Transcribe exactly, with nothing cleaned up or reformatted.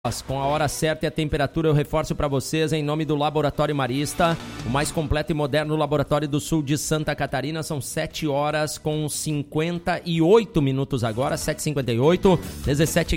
Com a hora certa e a temperatura, eu reforço para vocês em nome do Laboratório Marista, o mais completo e moderno laboratório do sul de Santa Catarina. São sete horas com cinquenta e oito minutos agora, sete e cinquenta e oito, dezessete